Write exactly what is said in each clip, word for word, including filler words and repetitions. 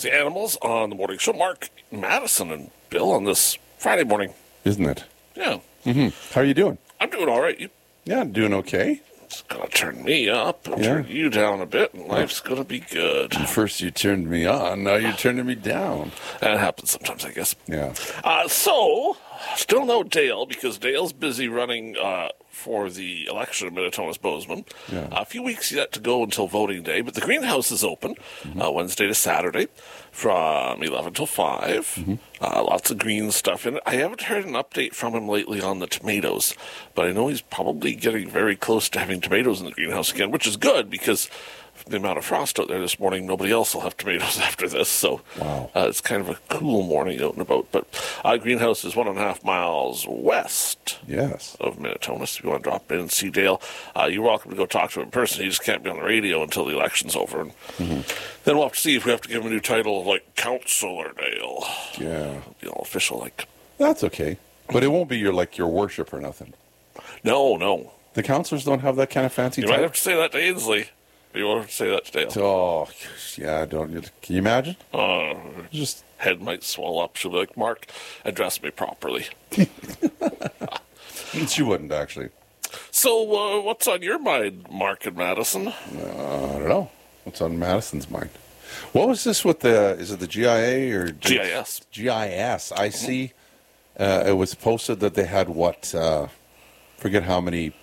It's the Animals on the morning show. Mark, Madison, and Bill on this Friday morning. Isn't it? Yeah. Mm-hmm. How are you doing? I'm doing all right. You Yeah, I'm doing okay. just gotta turn me up and Yeah. turn you down a bit, and life's gonna be good. First you turned me on, now you're turning me down. That happens sometimes, I guess. Yeah. Uh, so, still no Dale, because Dale's busy running uh, for the election of Minnetonka's Bozeman. Yeah. A few weeks yet to go until voting day, but the greenhouse is open Mm-hmm. uh, Wednesday to Saturday from eleven till five. Mm-hmm. Uh, lots of green stuff in it. I haven't heard an update from him lately on the tomatoes, but I know he's probably getting very close to having tomatoes in the greenhouse again, which is good because the amount of frost out there this morning, nobody else will have tomatoes after this. So Wow. uh, it's kind of a cool morning out and about. But uh, greenhouse is one and a half miles west Yes. of Minnetonka. So if you want to drop in and see Dale, uh, you're welcome to go talk to him in person. He just can't be on the radio until the election's over. And Mm-hmm. then we'll have to see if we have to give him a new title of, like, Councilor Dale. Yeah. You know, official, like. That's okay. But it won't be your like your worship or nothing. No, no. The counselors don't have that kind of fancy You might title. have to say that to Ainsley. You won't have to say that to Dale. Oh, yeah, don't you? Can you imagine? Uh, Just head might swell up. She'll be like, Mark, address me properly. she wouldn't actually. So, uh, what's on your mind, Mark and Madison? Uh, I don't know. What's on Madison's mind? What was this with the? Is it the G I A or G I S. G I S. I see. Uh, it was posted that they had what? Uh, forget how many.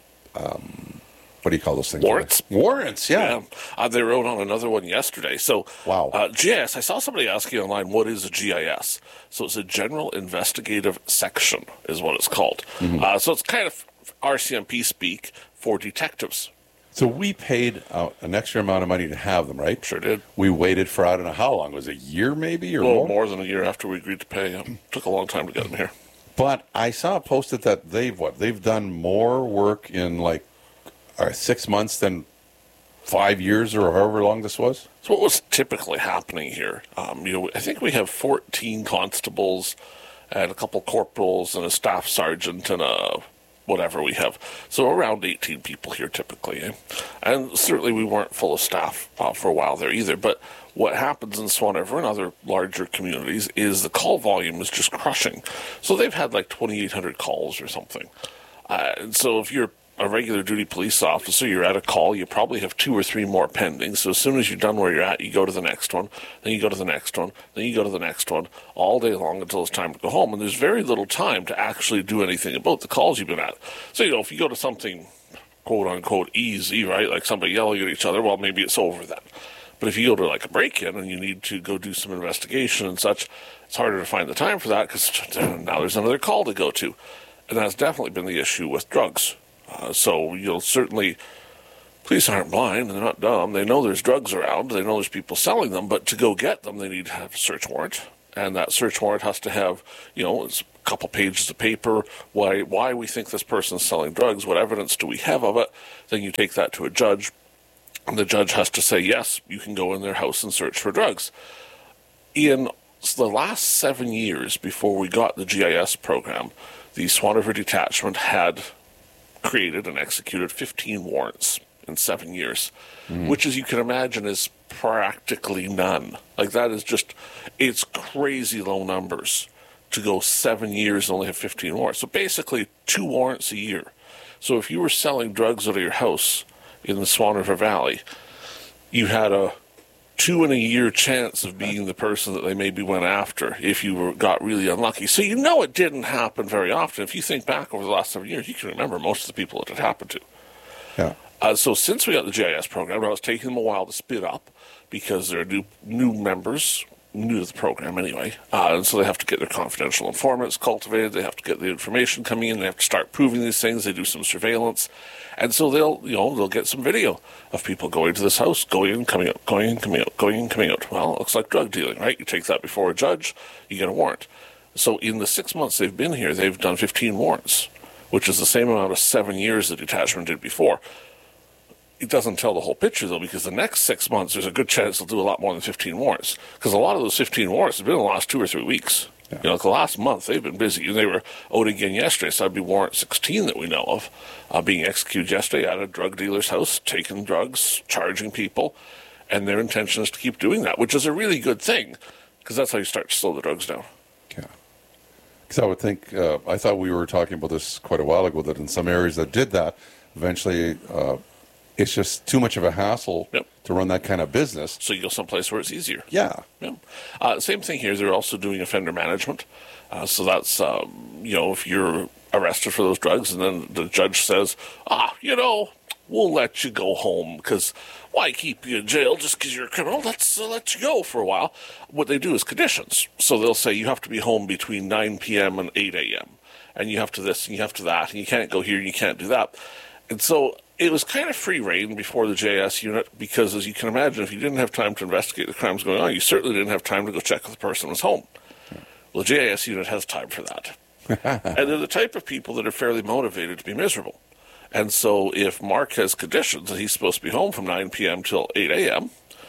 Um, what do you call those things? Warrants? Warrants. Yeah. Yeah. Uh, they wrote on another one yesterday. So, Wow. uh, G I S, I saw somebody asking online, what is a G I S? So it's a General Investigative Section is what it's called. Mm-hmm. Uh, so it's kind of R C M P speak for detectives. So we paid uh, an extra amount of money to have them, right? Sure did. We waited for I don't know how long. Was it a year maybe or A little more? more than a year after we agreed to pay. Um, took a long time to get them here. But I saw it posted that they've what? They've done more work in like uh, six months than five years or however long this was. So what was typically happening here? Um, you know, I think we have fourteen constables and a couple corporals and a staff sergeant and a whatever we have. So around eighteen people here typically. Eh? And certainly we weren't full of staff uh, for a while there either. But what happens in Swan River and other larger communities is the call volume is just crushing. So they've had like twenty-eight hundred calls or something. Uh, and so if you're a regular duty police officer, you're at a call, you probably have two or three more pending. So as soon as you're done where you're at, you go to the next one, then you go to the next one, then you go to the next one, all day long until it's time to go home. And there's very little time to actually do anything about the calls you've been at. So, you know, if you go to something quote-unquote easy, right, like somebody yelling at each other, well, maybe it's over then. But if you go to like a break-in and you need to go do some investigation and such, it's harder to find the time for that because now there's another call to go to. And that's definitely been the issue with drugs. Uh, so you'll certainly, police aren't blind, they're not dumb. They know there's drugs around, they know there's people selling them, but to go get them, they need to have a search warrant. And that search warrant has to have, you know, it's a couple pages of paper, why why we think this person's selling drugs, what evidence do we have of it. Then you take that to a judge, and the judge has to say, yes, you can go in their house and search for drugs. In the last seven years before we got the G I S program, the Swan River Detachment had created and executed fifteen warrants in seven years, mm. which, as you can imagine, is practically none. Like, that is just, it's crazy low numbers to go seven years and only have fifteen warrants. So basically, two warrants a year. So if you were selling drugs out of your house in the Swan River Valley, you had a two in a year chance of being the person that they maybe went after if you were, got really unlucky. So you know it didn't happen very often. If you think back over the last seven years, you can remember most of the people that it happened to. Yeah. Uh, so since we got the G I S program, now it's taking them a while to spit up because there are new, new members, new to the program anyway. Uh, and so they have to get their confidential informants cultivated. They have to get the information coming in. They have to start proving these things. They do some surveillance. And so they'll, you know, they'll get some video of people going to this house, going in, coming out, going in, coming out, going in, coming out. Well, it looks like drug dealing, right? You take that before a judge, you get a warrant. So in the six months they've been here, they've done fifteen warrants, which is the same amount of seven years the detachment did before. It doesn't tell the whole picture, though, because the next six months, there's a good chance they'll do a lot more than fifteen warrants. Because a lot of those fifteen warrants have been in the last two or three weeks. Yeah. You know, the last month, they've been busy. And they were out again yesterday, so that'd be warrant sixteen that we know of, uh, being executed yesterday at a drug dealer's house, taking drugs, charging people. And their intention is to keep doing that, which is a really good thing, because that's how you start to slow the drugs down. Yeah. Because I would think, uh, I thought we were talking about this quite a while ago, that in some areas that did that, eventually uh, it's just too much of a hassle Yep. to run that kind of business. So you go someplace where it's easier. Yeah. Yeah. Uh, same thing here. They're also doing offender management. Uh, so that's, um, you know, if you're arrested for those drugs and then the judge says, ah, you know, we'll let you go home because why keep you in jail just because you're a criminal? Let's uh, let you go for a while. What they do is conditions. So they'll say you have to be home between nine p.m. and eight a.m. And you have to this and you have to that. And you can't go here and you can't do that. And so it was kind of free reign before the J S unit because, as you can imagine, if you didn't have time to investigate the crimes going on, you certainly didn't have time to go check if the person was home. Well, the J S unit has time for that. And they're the type of people that are fairly motivated to be miserable. And so if Mark has conditions that he's supposed to be home from nine p.m. till eight a.m.,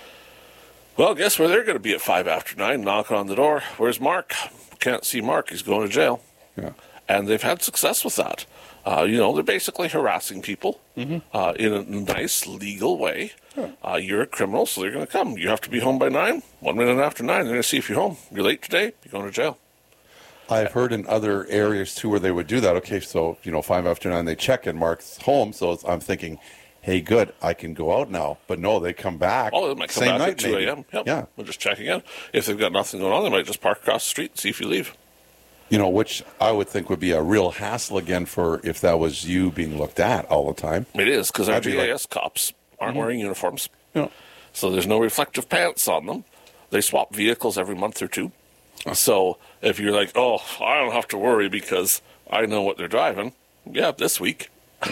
well, guess where they're going to be at five after nine, knocking on the door. Where's Mark? Can't see Mark. He's going to jail. Yeah. And they've had success with that. Uh, you know, they're basically harassing people mm-hmm. uh, in a nice, legal way. Yeah. Uh, you're a criminal, so they're going to come. You have to be home by nine. One minute after nine, they're going to see if you're home. You're late today, you're going to jail. I've heard in other areas, too, where they would do that. Okay, so, you know, five after nine, they check and Mark's home. So it's, I'm thinking, hey, good, I can go out now. But no, they come back. Oh, they might come same back night, at two a.m. Yep. Yeah. We're just checking in. If they've got nothing going on, they might just park across the street and see if you leave. You know, which I would think would be a real hassle again for if that was you being looked at all the time. It is, because our I'd be G I S like- cops aren't Mhm. wearing uniforms. Yeah. So there's no reflective pants on them. They swap vehicles every month or two. So if you're like, oh, I don't have to worry because I know what they're driving. Yeah, this week.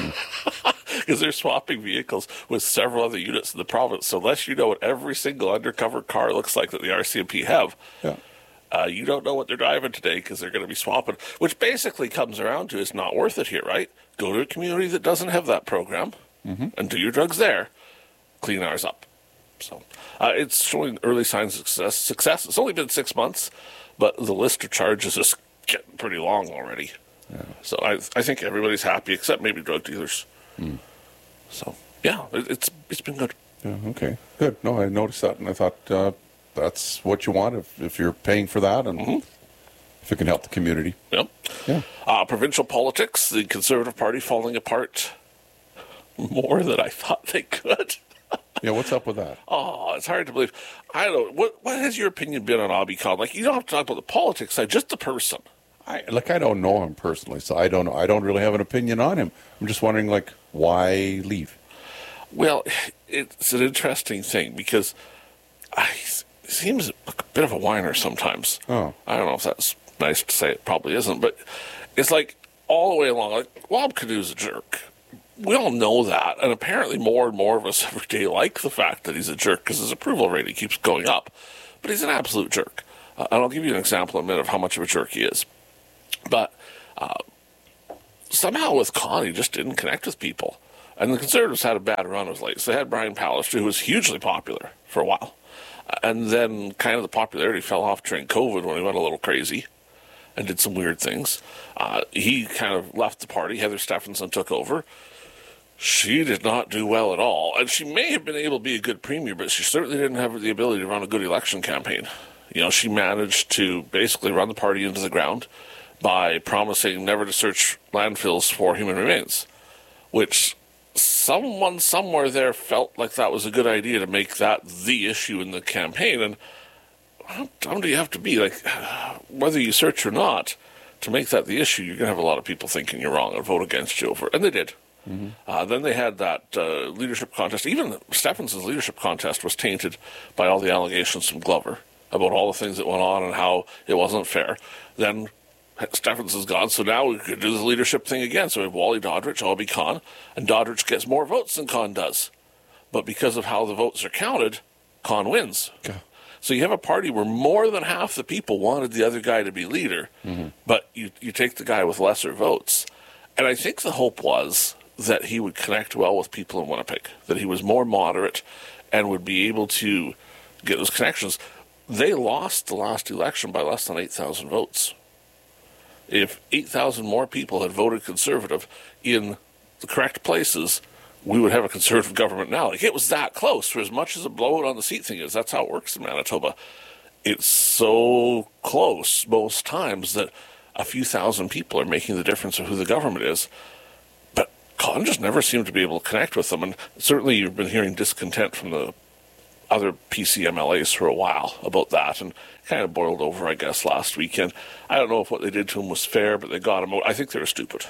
Because they're swapping vehicles with several other units in the province. So unless you know what every single undercover car looks like that the R C M P have, Yeah. uh, you don't know what they're driving today because they're going to be swapping, which basically comes around to it's not worth it here, right? Go to a community that doesn't have that program Mm-hmm. and do your drugs there. Clean ours up. So uh, it's showing early signs of success. success. It's only been six months, but the list of charges is getting pretty long already. Yeah. So I I think everybody's happy except maybe drug dealers. Mm. So yeah, it, it's it's been good. Yeah, okay, good. No, I noticed that, and I thought uh, that's what you want if, if you're paying for that, and Mm-hmm. if it can help the community. Yep. Yeah. Uh, provincial politics, the Conservative Party falling apart more than I thought they could. Yeah, what's up with that? Oh, it's hard to believe. I don't know. What, what has your opinion been on Abhi Khan? Like, you don't have to talk about the politics side, just the person. I like I don't know him personally, so I don't know. I don't really have an opinion on him. I'm just wondering, like, why leave? Well, it's an interesting thing because I, he seems like a bit of a whiner sometimes. Oh. I don't know if that's nice to say. It probably isn't, but it's like all the way along, like, Wab Kinu's a jerk. We all know that, and apparently more and more of us every day like the fact that he's a jerk because his approval rating keeps going up. But he's an absolute jerk. Uh, and I'll give you an example in a minute of how much of a jerk he is. But uh, somehow with Khan, he just didn't connect with people. And the Conservatives had a bad run of late. So they had Brian Pallister, who was hugely popular for a while. Uh, and then kind of the popularity fell off during COVID when he went a little crazy and did some weird things. Uh, he kind of left the party. Heather Stephenson took over. She did not do well at all. And she may have been able to be a good premier, but she certainly didn't have the ability to run a good election campaign. You know, she managed to basically run the party into the ground by promising never to search landfills for human remains, which someone somewhere there felt like that was a good idea to make that the issue in the campaign. And how dumb do you have to be? Like, whether you search or not, to make that the issue, you're going to have a lot of people thinking you're wrong and vote against you over it. And they did. Mm-hmm. Uh, then they had that uh, leadership contest. Even Stephenson's leadership contest was tainted by all the allegations from Glover about all the things that went on and how it wasn't fair. Then Stephenson's gone, so now we could do the leadership thing again. So we have Wally Doddridge, Abhi Khan, and Doddridge gets more votes than Khan does. But because of how the votes are counted, Khan wins. Okay. So you have a party where more than half the people wanted the other guy to be leader, mm-hmm. but you, you take the guy with lesser votes. And I think the hope was that he would connect well with people in Winnipeg, that he was more moderate and would be able to get those connections. They lost the last election by less than eight thousand votes. If eight thousand more people had voted Conservative in the correct places, we would have a Conservative government now. Like, it was that close. For as much as a blowout on the seat thing is, that's how it works in Manitoba. It's so close most times that a few thousand people are making the difference of who the government is. But Colin just never seemed to be able to connect with them. And certainly you've been hearing discontent from the other P C M L As for a while about that, and kind of boiled over, I guess, last weekend. I don't know if what they did to him was fair, but they got him out. I think they were stupid.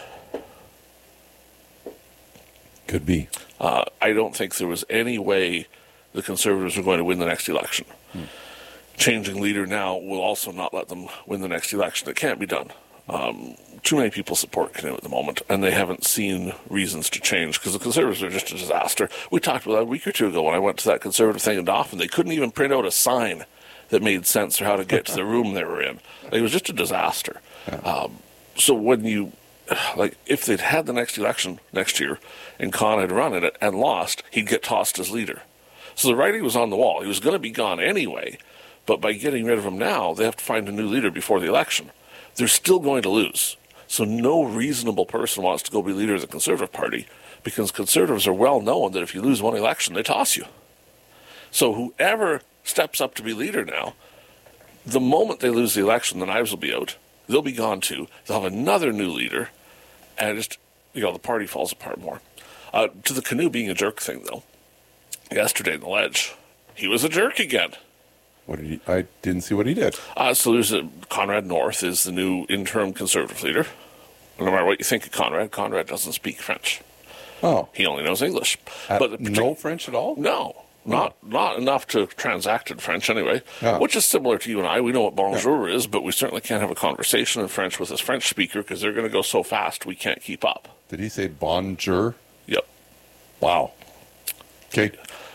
Could be. Uh, I don't think there was any way the Conservatives were going to win the next election. Hmm. Changing leader now will also not let them win the next election. It can't be done. Um, too many people support Canoe at the moment, and they haven't seen reasons to change because the Conservatives are just a disaster. We talked about that a week or two ago when I went to that Conservative thing in Dauphin. They couldn't even print out a sign that made sense for how to get to the room they were in. Like, it was just a disaster. Yeah. Um, so when you, like, if they'd had the next election next year and Con had run in it and lost, he'd get tossed as leader. So the writing was on the wall. He was going to be gone anyway. But by getting rid of him now, they have to find a new leader before the election. They're still going to lose. So no reasonable person wants to go be leader of the Conservative Party because Conservatives are well known that if you lose one election, they toss you. So whoever steps up to be leader now, the moment they lose the election, the knives will be out. They'll be gone too. They'll have another new leader, and just, you know, the party falls apart more. Uh, to the Canoe being a jerk thing, though, yesterday in the Ledge, he was a jerk again. What did he? I didn't see what he did. Uh, so there's a, Conrad North is the new interim Conservative leader. No matter what you think of Conrad, Conrad doesn't speak French. Oh, he only knows English. At but the, no French at all? No, not oh. not enough to transact in French anyway. Yeah. Which is similar to you and I. We know what bonjour yeah. is, but we certainly can't have a conversation in French with this French speaker because they're going to go so fast we can't keep up. Did he say bonjour? Yep. Wow. Okay.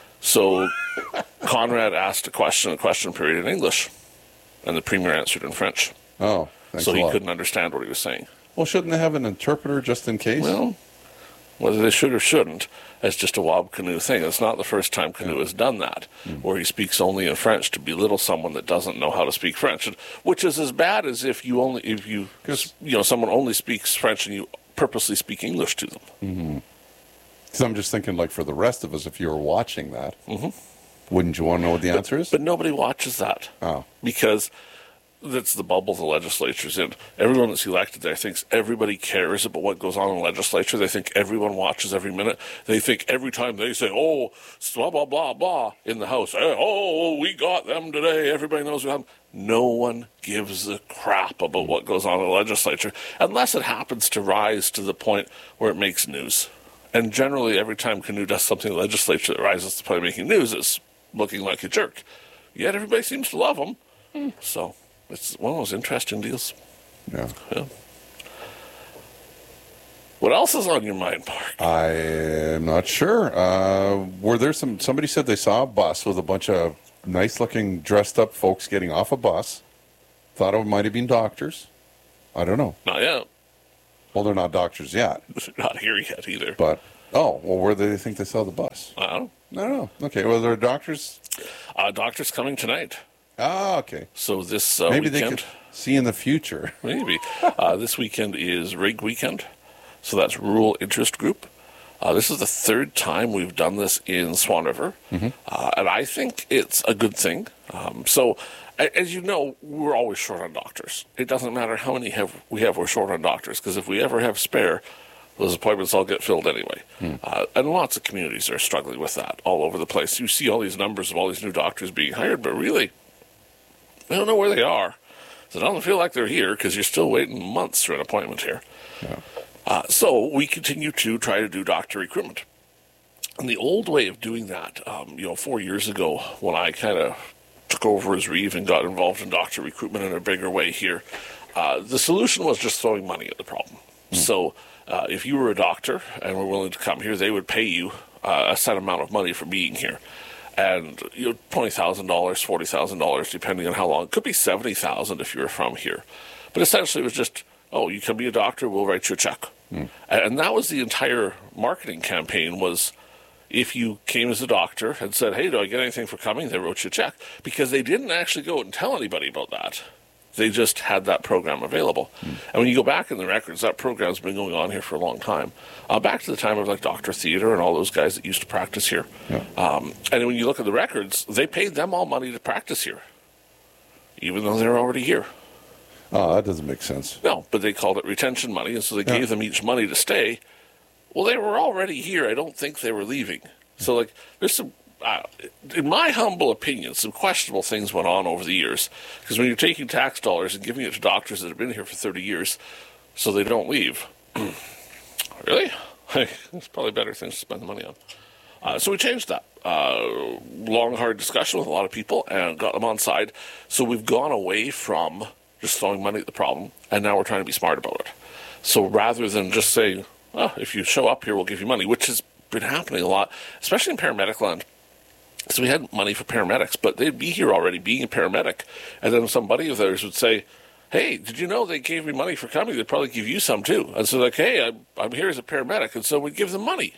So Conrad asked a question, a question period in English, and the Premier answered in French. Oh, thanks So a he lot. couldn't understand what he was saying. Well, shouldn't they have an interpreter just in case? Well, whether they should or shouldn't, it's just a Wob Canoe thing. It's not the first time Canoe yeah. has done that, mm. where he speaks only in French to belittle someone that doesn't know how to speak French, and, which is as bad as if you only, if you, you know, someone only speaks French and you purposely speak English to them. Mm-hmm. Because I'm just thinking, like, for the rest of us, if you were watching that, mm-hmm. wouldn't you want to know what the but, answer is? But nobody watches that. Oh. Because that's the bubble the legislature's in. Everyone that's elected there thinks everybody cares about what goes on in the legislature. They think everyone watches every minute. They think every time they say, oh, blah, blah, blah, blah, in the House, hey, oh, we got them today, everybody knows we have them. No one gives a crap about what goes on in the legislature, unless it happens to rise to the point where it makes news. And generally, every time Canoe does something in the legislature that rises to the point of making news, it's looking like a jerk. Yet everybody seems to love him. Mm. So it's one of those interesting deals. Yeah. yeah. What else is on your mind, Mark? I am not sure. Uh, were there some, somebody said they saw a bus with a bunch of nice-looking, dressed-up folks getting off a bus. Thought it might have been doctors. I don't know. Not yet. Well, they're not doctors yet. Not here yet either. But, oh, well, where do they think they saw the bus? I don't know. I don't know. Okay, well, there are doctors? Uh, doctors coming tonight. Ah, okay. So this uh, Maybe weekend, they could see in the future. Maybe. uh, this weekend is RIG weekend. So that's Rural Interest Group. Uh, this is the third time we've done this in Swan River. Mm-hmm. Uh, and I think it's a good thing. Um, so... As you know, we're always short on doctors. It doesn't matter how many have we have, we're short on doctors, because if we ever have spare, those appointments all get filled anyway. Hmm. Uh, and lots of communities are struggling with that all over the place. You see all these numbers of all these new doctors being hired, but really, we don't know where they are. So it doesn't feel like they're here, because you're still waiting months for an appointment here. Yeah. Uh, so we continue to try to do doctor recruitment. And the old way of doing that, um, you know, four years ago, when I kind of took over as Reeve and got involved in doctor recruitment in a bigger way here, uh, the solution was just throwing money at the problem. Mm. So uh, if you were a doctor and were willing to come here, they would pay you uh, a set amount of money for being here. And you know, twenty thousand dollars, forty thousand dollars, depending on how long. It could be seventy thousand dollars if you were from here. But essentially it was just, oh, you can be a doctor, we'll write you a check. Mm. And that was the entire marketing campaign was, if you came as a doctor and said, hey, do I get anything for coming? They wrote you a check. Because they didn't actually go and tell anybody about that. They just had that program available. Mm. And when you go back in the records, that program's been going on here for a long time. Uh, back to the time of like Doctor Theater and all those guys that used to practice here. Yeah. Um, and when you look at the records, they paid them all money to practice here, even though they're already here. Oh, that doesn't make sense. No, but they called it retention money, and so they Yeah. gave them each money to stay. Well, they were already here. I don't think they were leaving. So, like, there's some, uh, in my humble opinion, some questionable things went on over the years. Because when you're taking tax dollars and giving it to doctors that have been here for thirty years so they don't leave, really? There's probably better things to spend the money on. Uh, so we changed that. Uh, long, hard discussion with a lot of people and got them on side. So we've gone away from just throwing money at the problem, and now we're trying to be smart about it. So rather than just saying, oh, if you show up here, we'll give you money, which has been happening a lot, especially in paramedic land. So we had money for paramedics, but they'd be here already being a paramedic. And then somebody of theirs would say, hey, did you know they gave me money for coming? They'd probably give you some too. And so like, hey, I'm, I'm here as a paramedic. And so we'd give them money,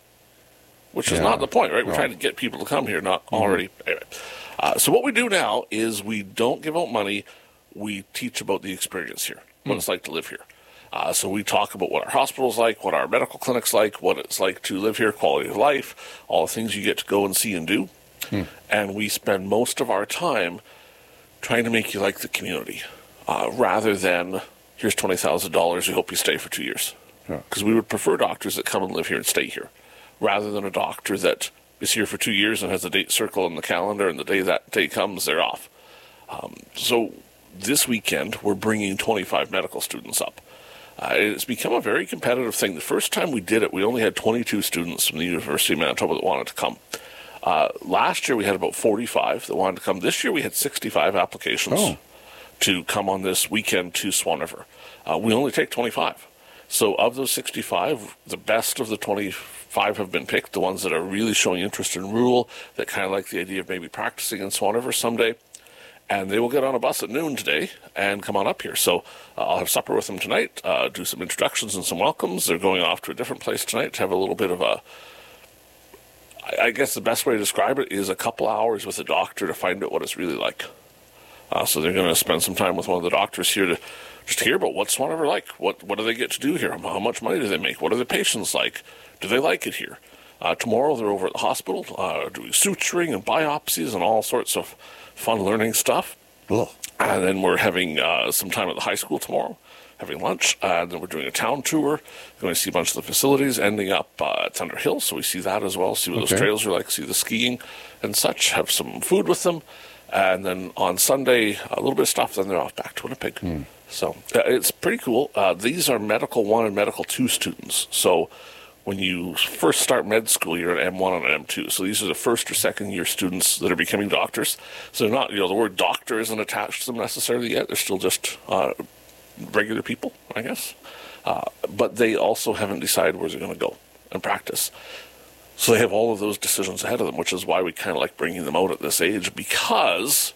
which is Yeah. not the point, right? We're No. trying to get people to come here, not already. Anyway. Uh, so what we do now is we don't give out money. We teach about the experience here, what it's like to live here. Uh, so we talk about what our hospital's like, what our medical clinic's like, what it's like to live here, quality of life, all the things you get to go and see and do. Hmm. And we spend most of our time trying to make you like the community, uh, rather than, here's twenty thousand dollars, we hope you stay for two years. Yeah. Because we would prefer doctors that come and live here and stay here, rather than a doctor that is here for two years and has a date circle in the calendar, and the day that day comes, they're off. Um, so this weekend, we're bringing twenty-five medical students up. Uh, it's become a very competitive thing. The first time we did it, we only had twenty-two students from the University of Manitoba that wanted to come. Uh, last year, we had about forty-five that wanted to come. This year, we had sixty-five applications Oh. to come on this weekend to Swan River. Uh, we only take twenty-five. So of those sixty-five, the best of the twenty-five have been picked, the ones that are really showing interest in rural, that kind of like the idea of maybe practicing in Swan River someday. And they will get on a bus at noon today and come on up here. So uh, I'll have supper with them tonight, uh, do some introductions and some welcomes. They're going off to a different place tonight to have a little bit of a, I, I guess the best way to describe it is a couple hours with a doctor to find out what it's really like. Uh, so they're going to spend some time with one of the doctors here to just hear about what's Swan River like. What, what do they get to do here? How much money do they make? What are the patients like? Do they like it here? Uh, tomorrow they're over at the hospital uh, doing suturing and biopsies and all sorts of fun learning stuff. Ugh. And then we're having uh, some time at the high school tomorrow, having lunch. Uh, and then we're doing a town tour, going to see a bunch of the facilities, ending up uh, at Thunder Hill. So we see that as well, see what Okay. those trails are like, see the skiing and such, have some food with them. And then on Sunday, a little bit of stuff, then they're off back to Winnipeg. Hmm. So uh, it's pretty cool. Uh, these are Medical one and Medical two students. So when you first start med school, you're an M one and an M two. So these are the first or second year students that are becoming doctors. So they're not, you know, the word doctor isn't attached to them necessarily yet. They're still just uh, regular people, I guess. Uh, but they also haven't decided where they're going to go and practice. So they have all of those decisions ahead of them, which is why we kind of like bringing them out at this age, because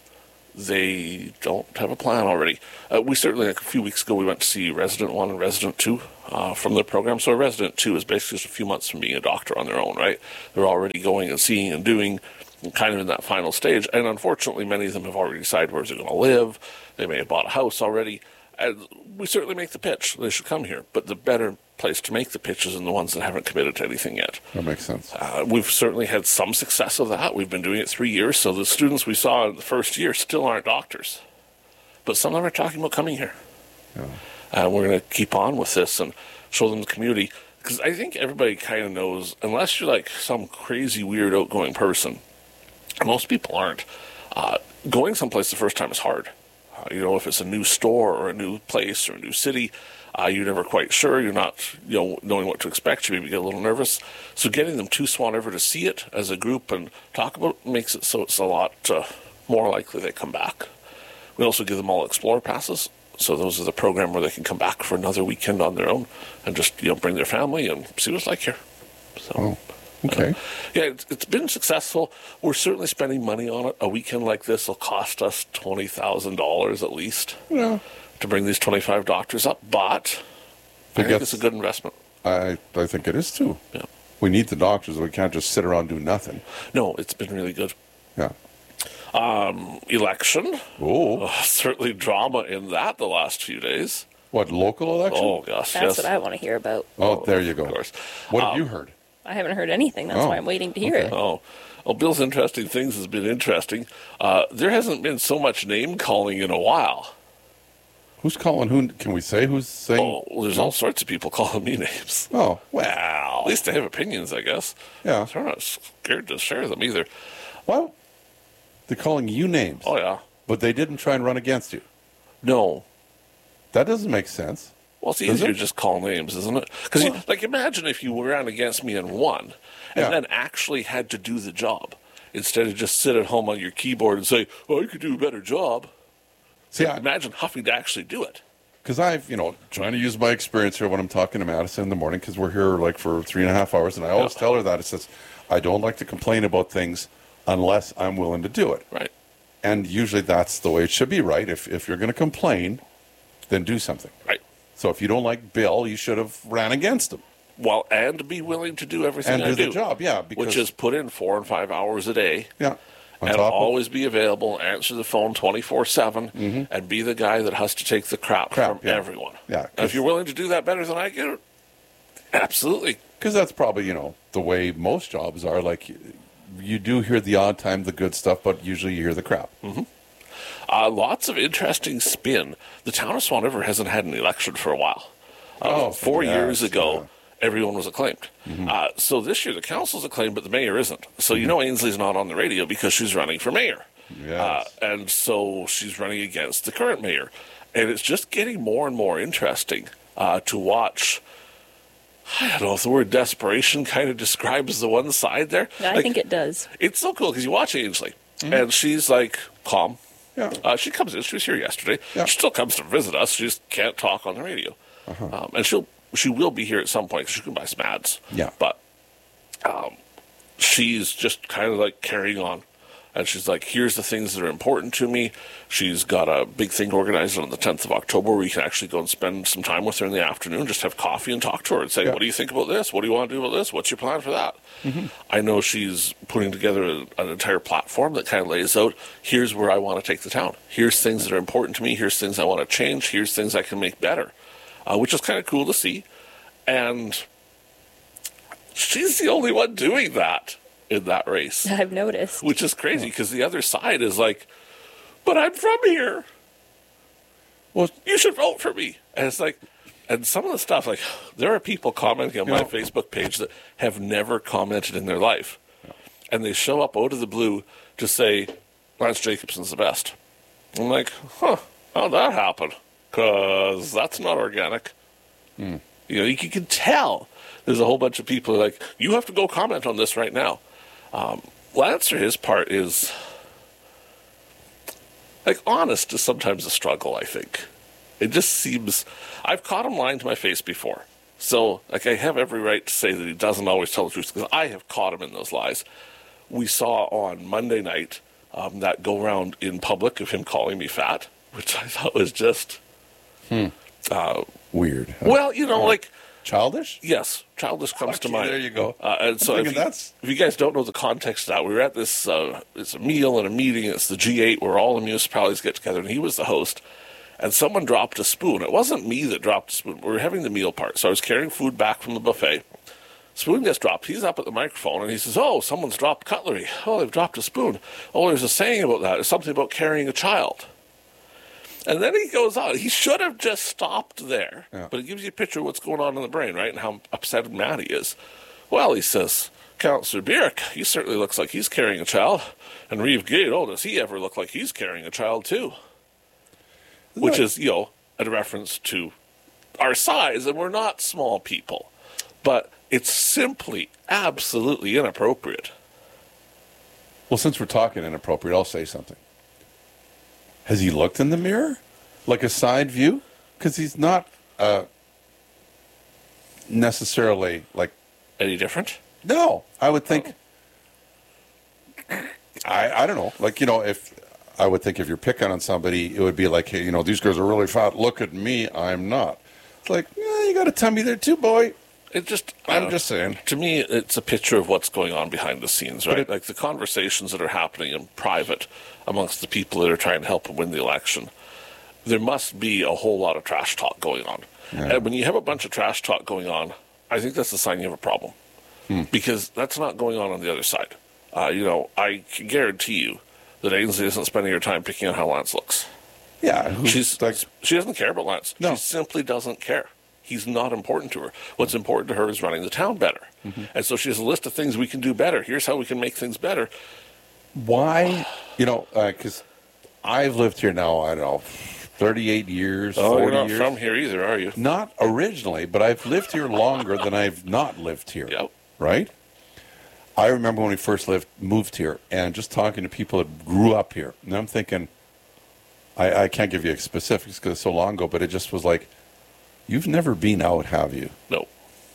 they don't have a plan already. Uh, we certainly, like a few weeks ago, we went to see Resident one and Resident two uh, from the program. So a Resident two is basically just a few months from being a doctor on their own, right? They're already going and seeing and doing, and kind of in that final stage. And unfortunately, many of them have already decided where they're going to live. They may have bought a house already. And we certainly make the pitch. They should come here. But the better place to make the pitch is in the ones that haven't committed to anything yet. That makes sense. Uh, we've certainly had some success of that. We've been doing it three years, so the students we saw in the first year still aren't doctors. But some of them are talking about coming here. Yeah. And we're going to keep on with this and show them the community. Because I think everybody kind of knows, unless you're like some crazy, weird, outgoing person, most people aren't, uh, going someplace the first time is hard. Uh, you know, if it's a new store or a new place or a new city, uh, you're never quite sure. You're not, you know, knowing what to expect. You maybe get a little nervous. So getting them to Swan River to see it as a group and talk about it makes it so it's a lot uh, more likely they come back. We also give them all Explorer passes. So those are the program where they can come back for another weekend on their own and just, you know, bring their family and see what it's like here. So. Oh, okay. Uh, yeah, it's, it's been successful. We're certainly spending money on it. A weekend like this will cost us twenty thousand dollars at least Yeah. to bring these twenty-five doctors up, but I think gets- it's a good investment. I I think it is too. Yeah. We need the doctors. We can't just sit around and do nothing. No, it's been really good. Yeah. Um, election. Oh, Uh, certainly drama in that the last few days. what, local election? Oh, gosh, That's yes. what I want to hear about. Oh, there you go. Of course. What have Um, you heard? I haven't heard anything. That's Oh, why I'm waiting to hear okay. it. Oh, well, Bill's interesting things has been interesting. Uh, there hasn't been so much name calling in a while. Who's calling? Who can we say? Who's saying? Oh, well, there's all sorts of people calling me names. Oh, well, Well, at least they have opinions, I guess. yeah. They're not scared to share them either. Well, they're calling you names, Oh, yeah. but they didn't try and run against you. No. That doesn't make sense. Well, it's Does easier it? to just call names, isn't it? Because, Well- like, imagine if you ran against me and won, and Yeah. then actually had to do the job instead of just sit at home on your keyboard and say, "Oh, you could do a better job." See, I, Imagine having to actually do it. because I've, you know, trying to use my experience here when I'm talking to Madison in the morning, because we're here like for three and a half hours, and I always Yeah. tell her that. It says, I don't like to complain about things unless I'm willing to do it. Right. And usually that's the way it should be, right? If, if you're going to complain, then do something. Right. So if you don't like Bill, you should have ran against him Well, and be willing to do everything and I do do. the job. Yeah, because Which is put in four and five hours a day. yeah, on And top always be available, answer the phone twenty-four seven, and be the guy that has to take the crap, Mm-hmm. Crap, from yeah. everyone. Yeah, And 'cause- if you're willing to do that better than I do, absolutely. because that's probably, you know, the way most jobs are. Like, you, you do hear the odd time the good stuff, but usually you hear the crap. Uh, lots of interesting spin. The town of Swan River hasn't had an election for a while. Uh, Oh, four yes, years ago, yeah. everyone was acclaimed. Uh, so this year, the council's acclaimed, but the mayor isn't. So you know Ainsley's not on the radio because she's running for mayor. Yes. Uh, and so she's running against the current mayor. And it's just getting more and more interesting uh, to watch. I don't know if the word desperation kind of describes the one side there. I Like, think it does. it's so cool because you watch Ainsley, and she's like calm. Yeah. Uh, she comes in. She was here yesterday. Yeah. She still comes to visit us. She just can't talk on the radio. Uh-huh. Um, and she'll she will be here at some point because she can buy some ads. Yeah. But um, she's just kind of like carrying on. And she's like, here's the things that are important to me. She's got a big thing organized on the tenth of October where you can actually go and spend some time with her in the afternoon, just have coffee and talk to her and say, Yeah. what do you think about this? What do you want to do about this? What's your plan for that? Mm-hmm. I know she's putting together a, an entire platform that kind of lays out, here's where I want to take the town. Here's things that are important to me. Here's things I want to change. Here's things I can make better, uh, which is kind of cool to see. And she's the only one doing that in that race, I've noticed. which is crazy because the other side is like, but I'm from here. Well, You should vote for me. And it's like, and some of the stuff, like, there are people commenting on my Yeah. Facebook page that have never commented in their life. And they show up out of the blue to say, Lance Jacobson's the best. I'm like, huh, how'd that happen? Because that's not organic. You know, you can tell there's a whole bunch of people like, you have to go comment on this right now. Um, Lance, for his part, is like honest is sometimes a struggle, I think. It just seems I've caught him lying to my face before. So like I have every right to say that he doesn't always tell the truth because I have caught him in those lies. We saw on Monday night um, that go round in public of him calling me fat, which I thought was just uh, weird. huh? well, you know, like Childish? yes, childish comes to Okay, mind. there you go. Uh, and so I'm if thinking you, that's- if you guys don't know the context of that, we were at this uh, it's a meal and a meeting. It's the G eight where all the municipalities get together, and he was the host. And someone dropped a spoon. It wasn't me that dropped a spoon. We were having the meal part, so I was carrying food back from the buffet. Spoon gets dropped. He's up at the microphone, and he says, "Oh, someone's dropped cutlery. Oh, they've dropped a spoon. Oh, there's a saying about that. It's something about carrying a child." And then he goes on. He should have just stopped there. Yeah. But it gives you a picture of what's going on in the brain, right? And how upset and mad he is. Well, he says, Councillor Bierk, he certainly looks like he's carrying a child. And Reeve Gate, oh, does he ever look like he's carrying a child too? Which is, you know, a reference to our size, and we're not small people. But it's simply absolutely inappropriate. Well, since we're talking inappropriate, I'll say something. Has he looked in the mirror? Like a side view? Because he's not uh, necessarily like. Any different? No, I would think. I I don't know. Like, you know, if I would think if you're picking on somebody, it would be like, hey, you know, these guys are really fat. Look at me, I'm not. It's like, yeah, you got a tummy there too, boy. It just, I'm uh, just saying. To me, it's a picture of what's going on behind the scenes, right? it- Like the conversations that are happening in private amongst the people that are trying to help him win the election. There must be a whole lot of trash talk going on. Yeah. And when you have a bunch of trash talk going on, I think that's a sign you have a problem. Hmm. Because that's not going on on the other side. Uh, you know, I can guarantee you that Ainsley isn't spending her time picking out how Lance looks. Yeah, who- She's like, she doesn't care about Lance. No. She simply doesn't care. He's not important to her. What's important to her is running the town better. Mm-hmm. And so she has a list of things we can do better. Here's how we can make things better. why, you know, because I've lived here now, I don't know, thirty-eight years, Oh, you're forty not years. from here either, are you? Not originally, but I've lived here longer than I've not lived here. Yep. Right? I remember when we first lived, moved here, and just talking to people that grew up here, and I'm thinking, I, I can't give you specifics because it's so long ago, but it just was like, you've never been out, have you? No.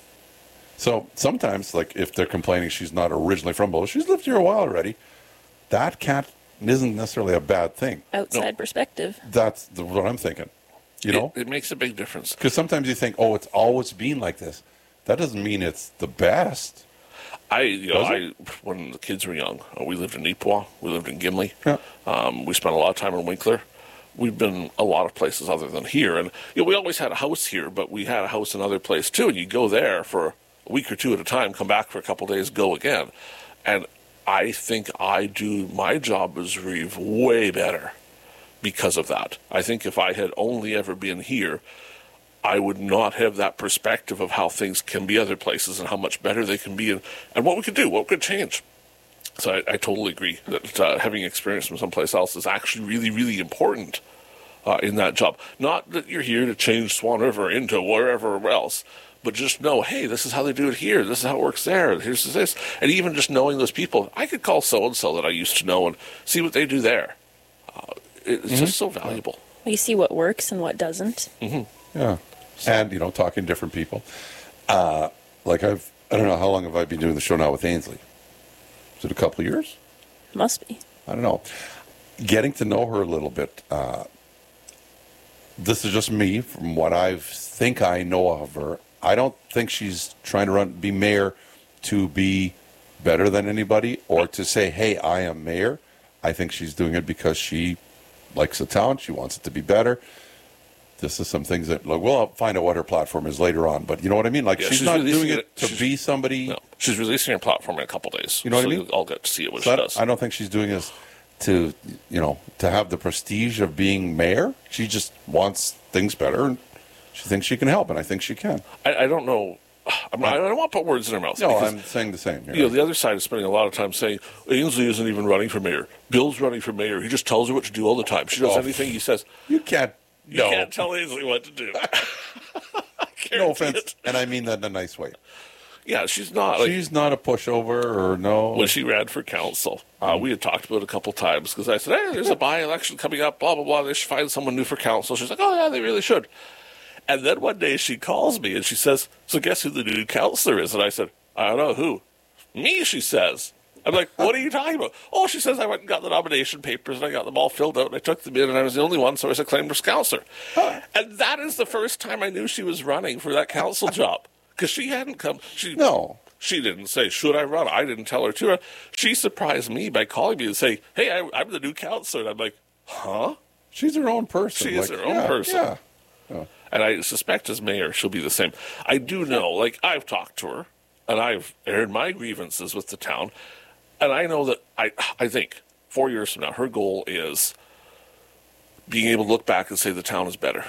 So sometimes, like, if they're complaining she's not originally from Boulder, she's lived here a while already. That can't isn't necessarily a bad thing. Outside perspective. That's the, what I'm thinking. You know, It, it makes a big difference. because sometimes you think, oh, it's always been like this. That doesn't mean it's the best. I, you know, Does I it? when the kids were young, uh, we lived in Neepawa, we lived in Gimli. Yeah. Um, we spent a lot of time in Winkler. We've been a lot of places other than here, and you know, we always had a house here, but we had a house in other places too. And you go there for a week or two at a time, come back for a couple of days, go again. And I think I do my job as Reeve way better because of that. I think if I had only ever been here, I would not have that perspective of how things can be other places and how much better they can be and, and what we could do, what could change. So I, I totally agree that uh, having experience from someplace else is actually really, really important uh, in that job. Not that you're here to change Swan River into wherever else, but just know, hey, this is how they do it here. This is how it works there. Here's this. And even just knowing those people, I could call so-and-so that I used to know and see what they do there. Uh, it's Mm-hmm. just so valuable. You see what works and what doesn't. Yeah. And, you know, talking to different people. Uh, like I've, I don't know, how long have I been doing the show now with Ainsley? Is it a couple of years? Must be. I don't know. Getting to know her a little bit. Uh, this is just me from what I think I know of her. I don't think she's trying to run, be mayor to be better than anybody or to say, hey, I am mayor. I think she's doing it because she likes the town. She wants it to be better. This is some things that, like, well, I'll find out what her platform is later on. But you know what I mean? Like, Yeah, she's, she's not releasing doing it it- to she's- be somebody. No, she's releasing her platform in a couple days. You know what so I mean? you'll all get to see it when So she I, does. I don't think she's doing this to, you know, to have the prestige of being mayor. She just wants things better, and she thinks she can help, and I think she can. I, I don't know. I'm not, I don't want to put words in her mouth. No, because, I'm saying the same here. you know, the other side is spending a lot of time saying Ainsley isn't even running for mayor. Bill's running for mayor. He just tells her what to do all the time. She does Oh. anything he says. You can't. You no. can't tell Ainsley what to do. I No guarantee offense, it. and I mean that in a nice way. Yeah, she's not. Like, She's not a pushover, or no. when she ran for council, uh, we had talked about it a couple times because I said, hey, there's a by-election coming up, blah, blah, blah. They should find someone new for council. She's like, oh, yeah, they really should. And then one day she calls me and she says, so guess who the new councilor is? And I said, I don't know, who? Me, she says. I'm like, what are you talking about? Oh, she says, I went and got the nomination papers and I got them all filled out and I took them in and I was the only one, so I was acclaimed as councilor. And that is the first time I knew she was running for that council job because she hadn't come. She, No. She didn't say, should I run? I didn't tell her to run. She surprised me by calling me and saying, hey, I, I'm the new councilor. And I'm like, huh? She's her own person. She is Like, her own yeah, person. Yeah. Yeah. And I suspect as mayor, she'll be the same. I do know, like, I've talked to her, and I've aired my grievances with the town, and I know that, I, I think, four years from now, her goal is being able to look back and say the town is better.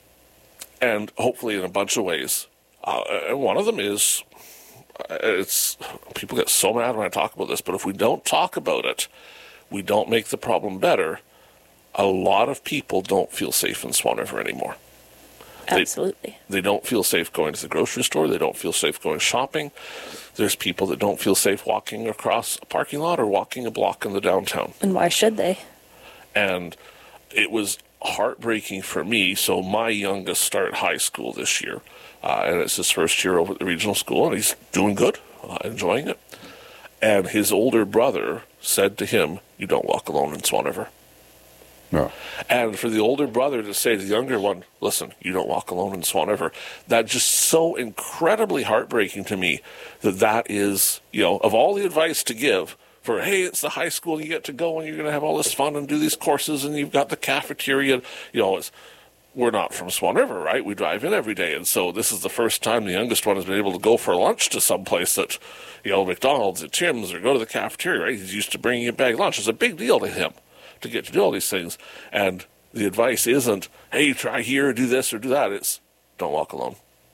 And hopefully in a bunch of ways. Uh, and one of them is, uh, it's, people get so mad when I talk about this, but if we don't talk about it, we don't make the problem better. A lot of people don't feel safe in Swan River anymore. They- Absolutely. They don't feel safe going to the grocery store. They don't feel safe going shopping. There's people that don't feel safe walking across a parking lot or walking a block in the downtown. And why should they? And it was heartbreaking for me. So my youngest started high school this year, uh, and it's his first year over at the regional school, and he's doing good, uh, enjoying it. And his older brother said to him, you don't walk alone in Swan River. No. And for the older brother to say to the younger one, listen, you don't walk alone in Swan River, that's just so incredibly heartbreaking to me that that is, you know, of all the advice to give for, hey, it's the high school, you get to go and you're going to have all this fun and do these courses and you've got the cafeteria, you know, it's, we're not from Swan River, right? We drive in every day. And so this is the first time the youngest one has been able to go for lunch to some place that, you know, McDonald's or Tim's or go to the cafeteria, right? He's used to bringing a bag lunch. It's a big deal to him to get to do all these things. And the advice isn't, hey, try here, do this or do that. It's don't walk alone.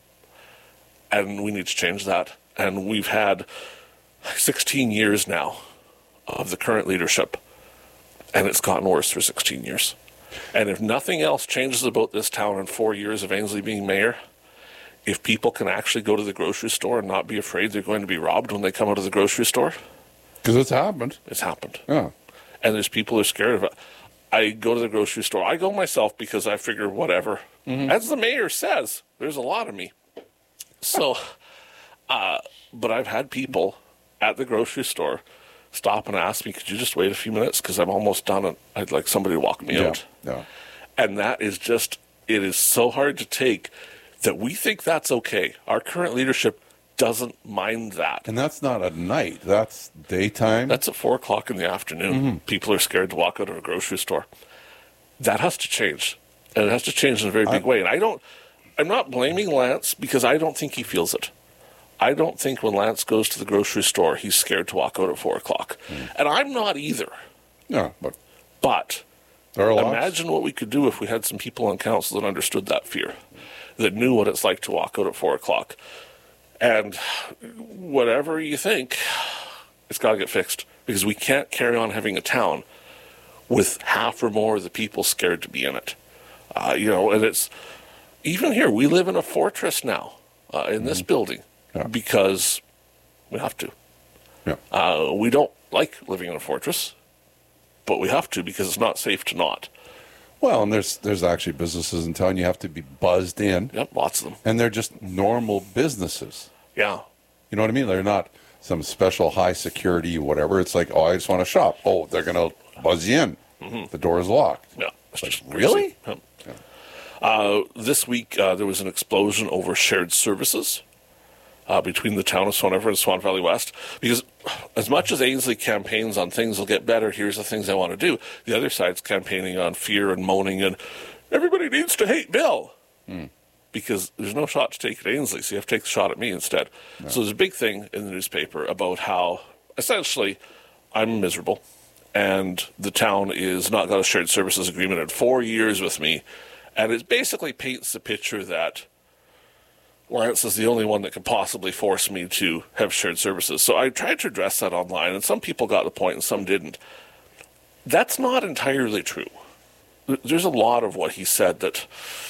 And we need to change that. And we've had sixteen years now of the current leadership, and it's gotten worse for sixteen years. And if nothing else changes about this town in four years of Ainsley being mayor, if people can actually go to the grocery store and not be afraid they're going to be robbed when they come out of the grocery store, Because it's happened. it's happened. Yeah. And there's people who are scared of it. I go to the grocery store. I go myself because I figure whatever. Mm-hmm. As the mayor says, there's a lot of me. So, uh, but I've had people at the grocery store stop and ask me, could you just wait a few minutes? Because I'm almost done and I'd like somebody to walk me Yeah. out. Yeah. And that is just, it is so hard to take that we think that's okay. Our current leadership doesn't mind that. And that's not at night. That's daytime. That's at four o'clock in the afternoon. Mm-hmm. People are scared to walk out of a grocery store. That has to change. And it has to change in a very big I- way. And I don't, I'm not blaming Lance because I don't think he feels it. I don't think when Lance goes to the grocery store, he's scared to walk out at four o'clock. Mm. And I'm not either. yeah, but But there are lots. imagine what we could do if we had some people on council that understood that fear, that knew what it's like to walk out at four o'clock. And whatever you think, it's got to get fixed because we can't carry on having a town with half or more of the people scared to be in it. Uh, you know, and it's even here, we live in a fortress now uh, in this building Yeah. because we have to. Yeah. Uh, we don't like living in a fortress, but we have to because it's not safe to not. Well, and there's there's actually businesses in town you have to be buzzed in, Yep, lots of them. and they're just normal businesses. Yeah. You know what I mean? They're not some special high security whatever. It's like, oh, I just want to shop. Oh, they're going to buzz you in. Mm-hmm. The door is locked. Yeah, it's Like, just really? crazy. Yeah. Uh, this week, uh, there was an explosion over shared services uh, between the town of Swan River and Swan Valley West. Because as much as Ainsley campaigns on things will get better, here's the things I want to do, the other side's campaigning on fear and moaning and everybody needs to hate Bill. Mm. Because there's no shot to take at Ainsley, so you have to take the shot at me instead. No. So there's a big thing in the newspaper about how, essentially, I'm miserable, and the town is not got a shared services agreement in four years with me, and it basically paints the picture that Lance is the only one that could possibly force me to have shared services. So I tried to address that online, and some people got the point and some didn't. That's not entirely true. There's a lot of what he said that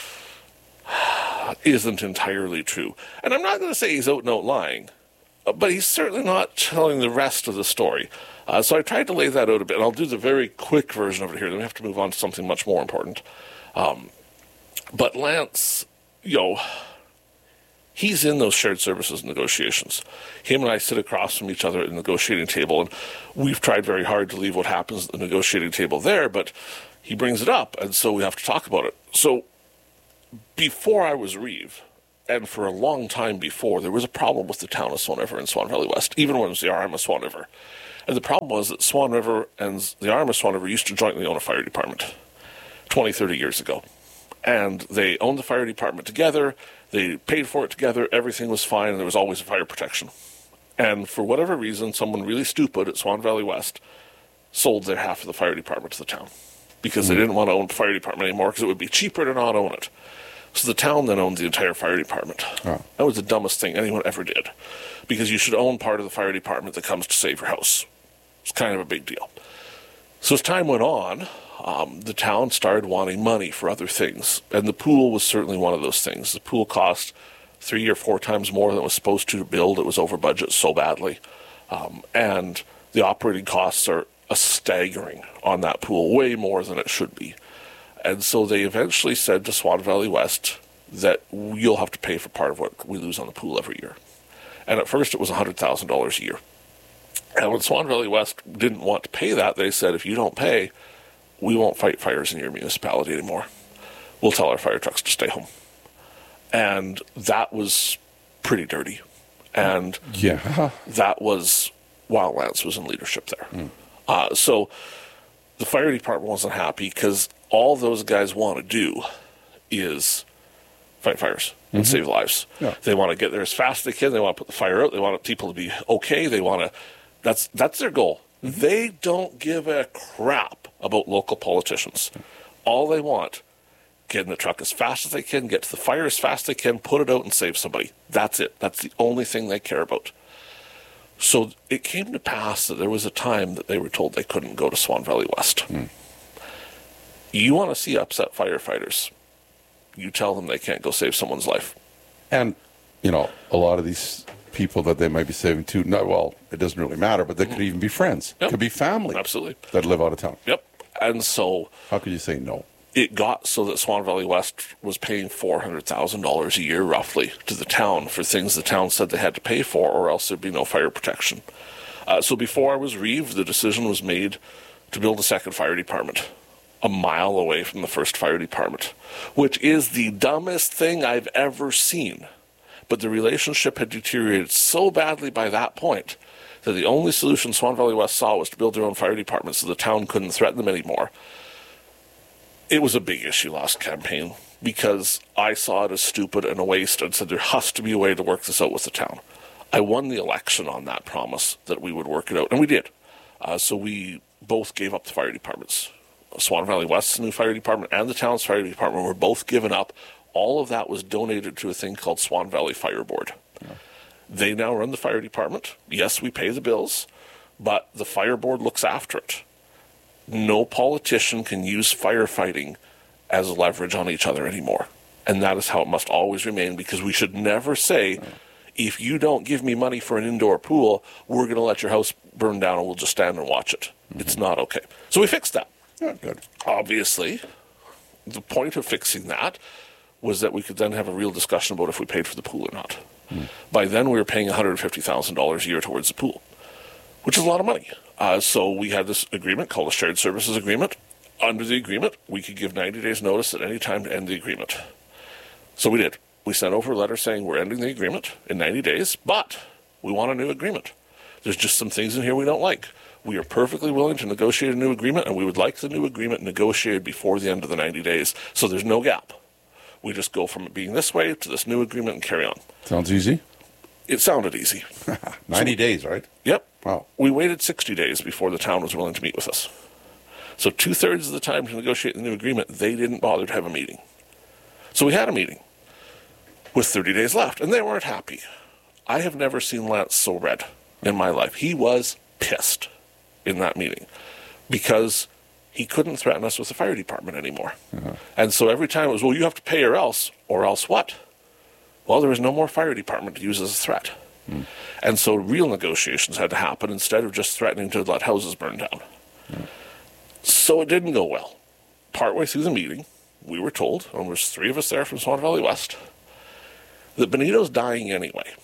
isn't entirely true. And I'm not going to say he's out and out lying, but he's certainly not telling the rest of the story. Uh, so I tried to lay that out a bit, and I'll do the very quick version of it here. Then we have to move on to something much more important. Um, but Lance, you know, he's in those shared services negotiations. Him and I sit across from each other at the negotiating table, and we've tried very hard to leave what happens at the negotiating table there, but he brings it up, and so we have to talk about it. So before I was Reeve, and for a long time before, there was a problem with the town of Swan River and Swan Valley West, even when it was the R M of Swan River. And the problem was that Swan River and the R M of Swan River used to jointly own a fire department twenty, thirty years ago. And they owned the fire department together, they paid for it together, everything was fine, and there was always a fire protection. And for whatever reason, someone really stupid at Swan Valley West sold their half of the fire department to the town because they didn't want to own the fire department anymore because it would be cheaper to not own it. So the town then owned the entire fire department. Oh. That was the dumbest thing anyone ever did, because you should own part of the fire department that comes to save your house. It's kind of a big deal. So as time went on, um, the town started wanting money for other things, and the pool was certainly one of those things. The pool cost three or four times more than it was supposed to build. It was over budget so badly. Um, and the operating costs are a staggering on that pool, way more than it should be. And so they eventually said to Swan Valley West that you'll have to pay for part of what we lose on the pool every year. And at first it was one hundred thousand dollars a year. And when Swan Valley West didn't want to pay that, they said, if you don't pay, we won't fight fires in your municipality anymore. We'll tell our fire trucks to stay home. And that was pretty dirty. And Yeah. that was while Lance was in leadership there. Mm. Uh, so the fire department wasn't happy because all those guys want to do is fight fires and mm-hmm. save lives. Yeah. They want to get there as fast as they can. They want to put the fire out. They want people to be okay. They want to. That's that's their goal. Mm-hmm. They don't give a crap about local politicians. All they want, get in the truck as fast as they can, get to the fire as fast as they can, put it out and save somebody. That's it. That's the only thing they care about. So it came to pass that there was a time that they were told they couldn't go to Swan Valley West. Mm. You want to see upset firefighters, you tell them they can't go save someone's life. And, you know, a lot of these people that they might be saving too, not, well, it doesn't really matter, but they mm-hmm. could even be friends. Yep. Could be family. Absolutely. That live out of town. Yep. And so... How could you say no? It got so that Swan Valley West was paying four hundred thousand dollars a year, roughly, to the town for things the town said they had to pay for, or else there'd be no fire protection. Uh, so before I was reeved, the decision was made to build a second fire department a mile away from the first fire department, which is the dumbest thing I've ever seen. But the relationship had deteriorated so badly by that point that the only solution Swan Valley West saw was to build their own fire department so the town couldn't threaten them anymore. It was a big issue last campaign because I saw it as stupid and a waste and said there has to be a way to work this out with the town. I won the election on that promise that we would work it out, and we did. Uh, so we both gave up the fire departments. Swan Valley West's new fire department and the town's fire department were both given up. All of that was donated to a thing called Swan Valley Fire Board. Yeah. They now run the fire department. Yes, we pay the bills, but the fire board looks after it. No politician can use firefighting as leverage on each other anymore. And that is how it must always remain, because we should never say, if you don't give me money for an indoor pool, we're going to let your house burn down and we'll just stand and watch it. Mm-hmm. It's not okay. So we fixed that. Yeah, good. Obviously, the point of fixing that was that we could then have a real discussion about if we paid for the pool or not. Mm. By then, we were paying one hundred fifty thousand dollars a year towards the pool, which is a lot of money. Uh, so we had this agreement called a shared services agreement. Under the agreement, we could give ninety days notice at any time to end the agreement. So we did. We sent over a letter saying we're ending the agreement in ninety days, but we want a new agreement. There's just some things in here we don't like. We are perfectly willing to negotiate a new agreement, and we would like the new agreement negotiated before the end of the ninety days, so there's no gap. We just go from it being this way to this new agreement and carry on. Sounds easy. It sounded easy. ninety so, days, right? Yep. Wow. We waited sixty days before the town was willing to meet with us. So two-thirds of the time to negotiate the new agreement, they didn't bother to have a meeting. So we had a meeting with thirty days left, and they weren't happy. I have never seen Lance so red in my life. He was pissed in that meeting because he couldn't threaten us with the fire department anymore. Uh-huh. And so every time it was, well, you have to pay or else, or else what? Well, there was no more fire department to use as a threat. Mm. And so real negotiations had to happen instead of just threatening to let houses burn down. Mm. So it didn't go well. Partway through the meeting, we were told, and there was three of us there from Swan Valley West, that Benito's dying anyway.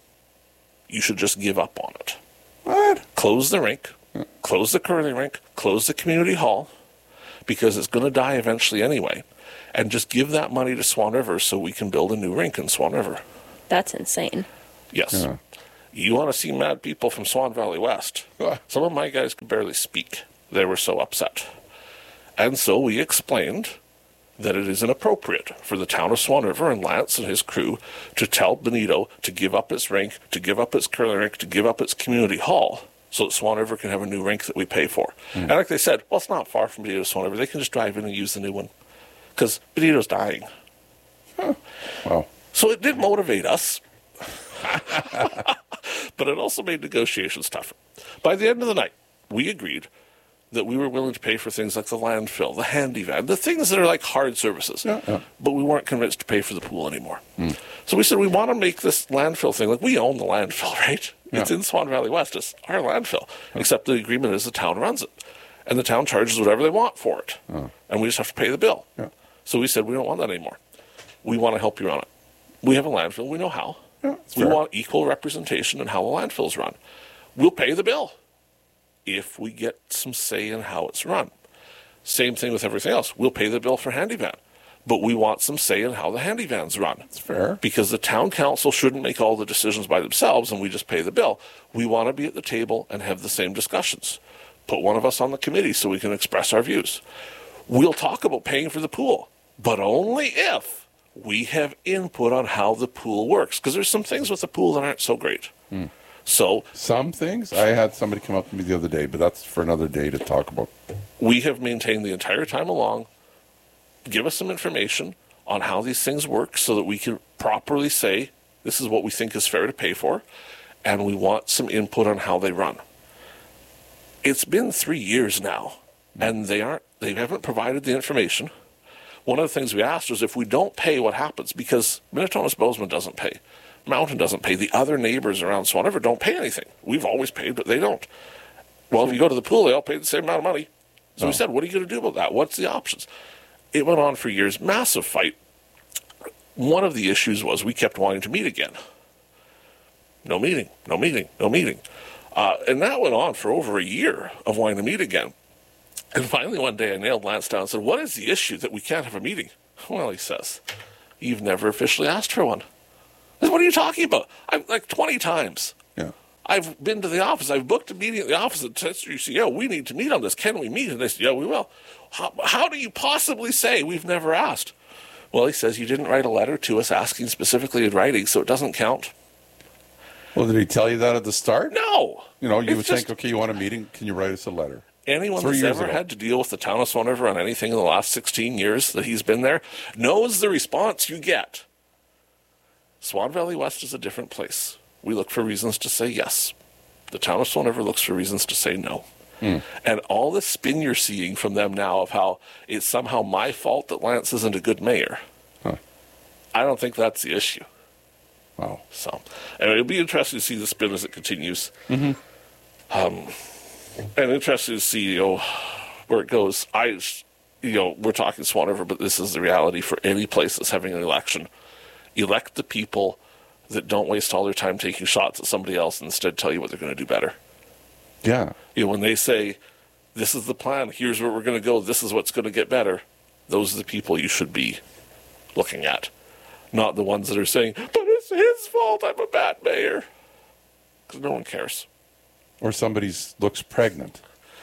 You should just give up on it. What? Close the rink, close the curling rink, close the community hall, because it's going to die eventually anyway, and just give that money to Swan River so we can build a new rink in Swan River. That's insane. Yes. Yeah. You want to see mad people from Swan Valley West? Some of my guys could barely speak. They were so upset. And so we explained that it is inappropriate for the town of Swan River and Lance and his crew to tell Benito to give up its rink, to give up its curling rink, to give up its community hall so that Swan River can have a new rink that we pay for. Mm. And like they said, well, it's not far from Benito to Swan River. They can just drive in and use the new one because Benito's dying. Huh. Wow. So it did motivate us, but it also made negotiations tougher. By the end of the night, we agreed that we were willing to pay for things like the landfill, the handy van, the things that are like hard services. Yeah, yeah. But we weren't convinced to pay for the pool anymore. Mm. So we said, we want to make this landfill thing, like we own the landfill, right? Yeah. It's in Swan Valley West. It's our landfill. Yeah. Except the agreement is the town runs it. And the town charges whatever they want for it. Oh. And we just have to pay the bill. Yeah. So we said, we don't want that anymore. We want to help you run it. We have a landfill. We know how. Yeah, we fair. want equal representation in how the landfill's run. We'll pay the bill if we get some say in how it's run. Same thing with everything else. We'll pay the bill for handyman, but we want some say in how the handyvans run. It's fair. Because the town council shouldn't make all the decisions by themselves and we just pay the bill. We want to be at the table and have the same discussions. Put one of us on the committee so we can express our views. We'll talk about paying for the pool, but only if we have input on how the pool works. Because there's some things with the pool that aren't so great. Hmm. So Some things, I had somebody come up to me the other day, but that's for another day to talk about. we have maintained the entire time along, give us some information on how these things work so that we can properly say this is what we think is fair to pay for, and we want some input on how they run. It's been three years now, and they aren't they haven't provided the information. One of the things we asked was if we don't pay, what happens? Because Minnetonka's Bozeman doesn't pay. Mountain doesn't pay. The other neighbors around Swan River don't pay anything. We've always paid, but they don't. Well, if you go to the pool, they all pay the same amount of money. So Oh. we said, what are you going to do about that? What's the options? It went on for years. Massive fight. One of the issues was we kept wanting to meet again. No meeting, no meeting, no meeting. Uh, and that went on for over a year of wanting to meet again. And finally one day I nailed Lance down and said, what is the issue that we can't have a meeting? Well, he says, you've never officially asked for one. I said, what are you talking about? I've like twenty times. Yeah. I've been to the office. I've booked a meeting at the office and said, you say, yeah, we need to meet on this. Can we meet? And they said, yeah, we will. How, how do you possibly say we've never asked? Well, he says, you didn't write a letter to us asking specifically in writing, so it doesn't count. Well, did he tell you that at the start? No. You know, you It's would just- think, okay, you want a meeting? Can you write us a letter? Anyone Three that's years ever ago. had to deal with the town of Swan River on anything in the last sixteen years that he's been there knows the response you get. Swan Valley West is a different place. We look for reasons to say yes. The town of Swan River looks for reasons to say no. Hmm. And all the spin you're seeing from them now of how it's somehow my fault that Lance isn't a good mayor, Huh. I don't think that's the issue. Wow. So, and it'll be interesting to see the spin as it continues. Mm-hmm. Um, and interesting to see, you know, where it goes. I, you know, we're talking Swan River, but this is the reality for any place that's having an election. Elect the people that don't waste all their time taking shots at somebody else and instead tell you what they're going to do better. Yeah. You know, when they say, this is the plan, here's where we're going to go, this is what's going to get better, those are the people you should be looking at. Not the ones that are saying, but it's his fault, I'm a bad mayor. Because no one cares. Or somebody's looks pregnant.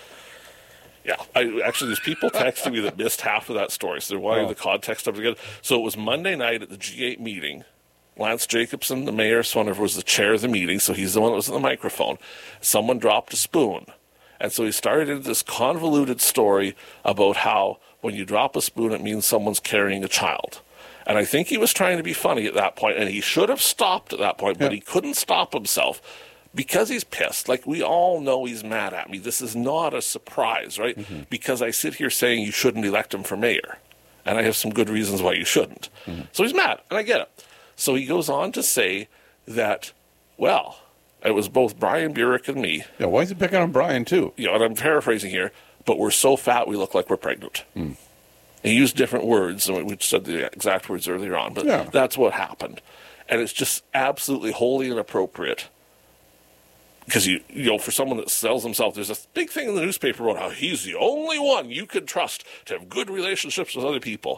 Yeah, I, actually, there's people texting me that missed half of that story, so they're wanting Oh. the context of it again. So it was Monday night at the G eight meeting. Lance Jacobson, the mayor of Swan River, was the chair of the meeting, so he's the one that was at the microphone. Someone dropped a spoon. And so he started into this convoluted story about how when you drop a spoon, it means someone's carrying a child. And I think he was trying to be funny at that point, and he should have stopped at that point, but Yeah. he couldn't stop himself because he's pissed. Like, we all know he's mad at me. This is not a surprise, right? Mm-hmm. Because I sit here saying you shouldn't elect him for mayor. And I have some good reasons why you shouldn't. Mm-hmm. So he's mad, and I get it. So he goes on to say that, well, it was both Brian Burek and me, Yeah, why is he picking on Brian, too? you know, and I'm paraphrasing here, but we're so fat we look like we're pregnant. Mm. He used different words, and we said the exact words earlier on, but Yeah. that's what happened. And it's just absolutely wholly inappropriate. Because, you you know, for someone that sells himself, there's a big thing in the newspaper about how he's the only one you can trust to have good relationships with other people.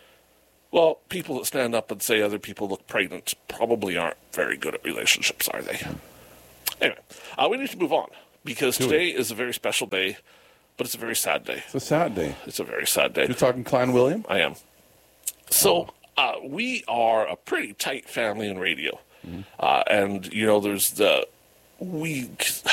Well, people that stand up and say other people look pregnant probably aren't very good at relationships, are they? Anyway, uh, we need to move on, because Do we? today is a very special day, but it's a very sad day. It's a sad day. It's a very sad day. You're talking Clan William? I am. So uh, we are a pretty tight family in radio, uh, and you know, there's the we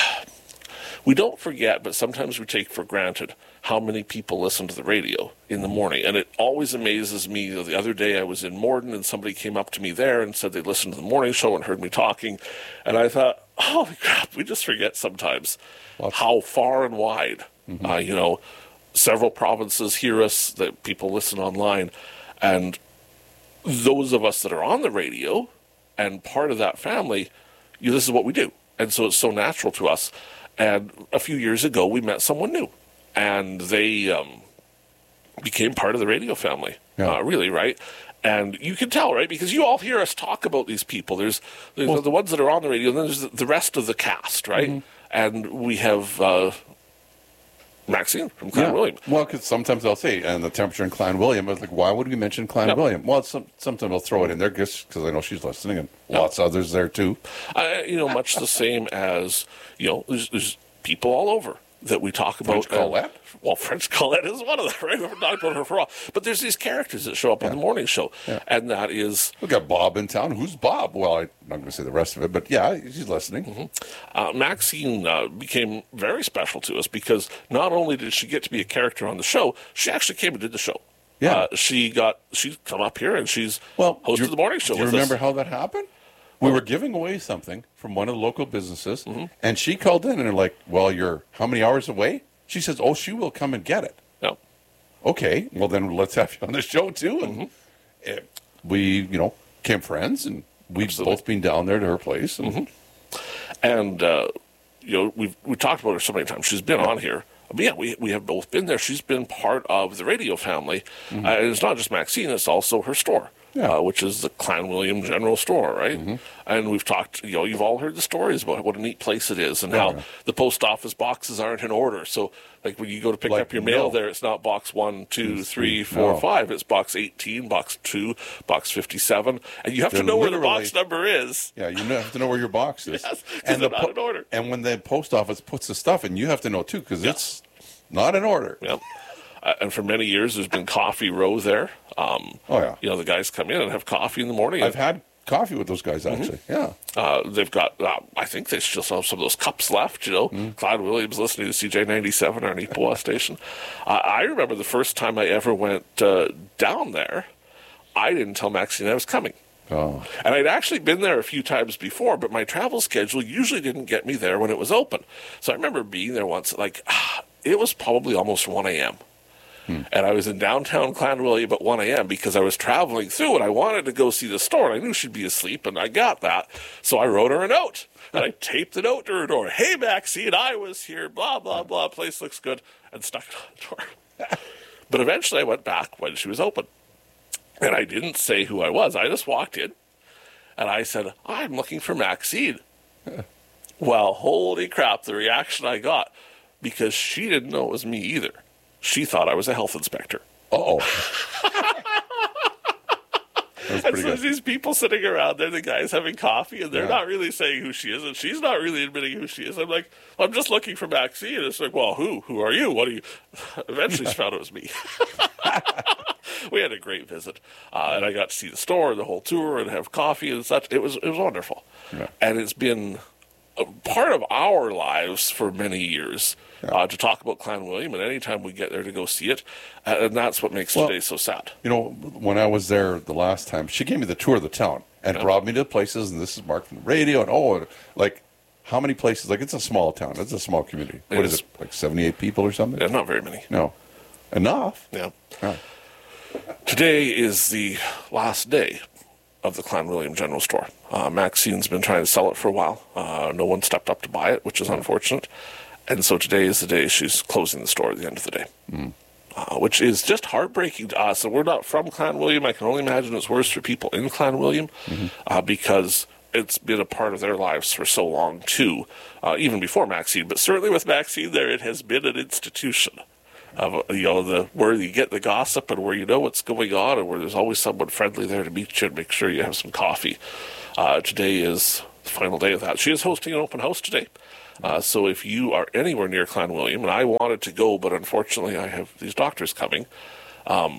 we don't forget, but sometimes we take for granted how many people listen to the radio in the morning, and it always amazes me. You know, the other day I was in Morden, and somebody came up to me there and said they listened to the morning show and heard me talking, and I thought, holy crap, we just forget sometimes Lots. how far and wide, uh, you know, several provinces hear us, that people listen online, and those of us that are on the radio and part of that family, you know, this is what we do. And so it's so natural to us. And a few years ago, we met someone new, and they um, became part of the radio family, Yeah. uh, really, right? And you can tell, right? Because you all hear us talk about these people. There's, there's Well- the ones that are on the radio, and then there's the rest of the cast, right? Mm-hmm. And we have... Uh, Maxine from Clan Yeah. William. Well, because sometimes they'll say, and the temperature in Clan William. I was like, why would we mention Clan Yep. William? Well, some, sometimes they'll throw it in there just because I know she's listening, and Yep. lots of others there too. Uh, you know, much the same as, you know, there's, there's people all over that we talk about. French Colette? Uh, well, French Colette is one of them, right? We've talked about her for a while. But there's these characters that show up on the morning show, Yeah. and that is We got Bob in town. Who's Bob? Well, I'm not going to say the rest of it, but yeah, she's listening. uh, Maxine uh, became very special to us because not only did she get to be a character on the show, she actually came and did the show. Yeah. Uh, she got she's come up here and she's Well, hosted you- the morning show Do you with remember us. how that happened? We were giving away something from one of the local businesses, Mm-hmm. and she called in and they're like, well, you're how many hours away? She says, oh, she will come and get it. Yeah. Okay, well, then let's have you on the show, too. And Mm-hmm. eh, we, you know, became friends, and we've Absolutely. both been down there to her place. And And uh, you know, we've we talked about her so many times. She's been on here. But yeah, we we have both been there. She's been part of the radio family. Uh, and it's not just Maxine; it's also her store, Yeah. uh, which is the Clan William General Store, right? And we've talked. You know, you've all heard the stories about what a neat place it is, and how yeah. the post office boxes aren't in order. So, like when you go to pick Like, up your mail, no. there it's not box one, two, three, four, no. five. It's box eighteen, box two, box fifty-seven, and you have to They're know where the literally- box number is. yeah, you have to know where your box is. Yes, 'cause and they're the not in order. And when the post office puts the stuff in, you have to know, too, because Yeah. it's not in order. Yep. Uh, and for many years, there's been coffee row there. Um, Oh, yeah. You know, the guys come in and have coffee in the morning. I've had coffee with those guys, actually. Yeah. uh, they've got, uh, I think they still have some of those cups left, you know. Mm. Clyde Williams listening to C J ninety-seven, our Neepawa station. Uh, I remember the first time I ever went uh, down there, I didn't tell Maxine I was coming. Oh. And I'd actually been there a few times before, but my travel schedule usually didn't get me there when it was open. So I remember being there once, like, ah, it was probably almost one a.m. And I was in downtown Clan William at one a.m. because I was traveling through and I wanted to go see the store. And I knew she'd be asleep, and I got that. So I wrote her a note. And I taped the note to her door. Hey, Maxine, I was here, blah, blah, blah. Place looks good. And stuck it on the door. But eventually I went back when she was open. And I didn't say who I was. I just walked in. And I said, I'm looking for Maxine. Well, holy crap, the reaction I got. Because she didn't know it was me either. She thought I was a health inspector. Uh-oh. That's And pretty so there's good. these people sitting around there, the guys having coffee, and they're Yeah. not really saying who she is, and she's not really admitting who she is. I'm like, I'm just looking for Maxine. And it's like, well, who? Who are you? What are you? Eventually, she found it was me. We had a great visit, uh, and I got to see the store, the whole tour, and have coffee and such. It was it was wonderful, Yeah. and it's been a part of our lives for many years uh, to talk about Clan William, and anytime we get there to go see it, uh, and that's what makes Well, today so sad. You know, when I was there the last time, she gave me the tour of the town and Yeah. brought me to places, and this is Mark from the radio, and oh, and, like, how many places? Like, it's a small town. It's a small community. It What is is. it, like seventy-eight people or something? Yeah, not very many. No. Enough. Yeah. Yeah. Today is the last day of the Clan William General Store. Uh, Maxine's been trying to sell it for a while. Uh, no one stepped up to buy it, which is unfortunate. And so today is the day she's closing the store at the end of the day, uh, which is just heartbreaking to us. And we're not from Clan William. I can only imagine it's worse for people in Clan William uh, because it's been a part of their lives for so long, too, uh, even before Maxine. But certainly with Maxine there, it has been an institution. Of, you know, the where you get the gossip and where you know what's going on and where there's always someone friendly there to meet you and make sure you have some coffee. Uh, today is the final day of that. She is hosting an open house today. Uh, so if you are anywhere near Clan William, and I wanted to go, but unfortunately I have these doctors coming, um,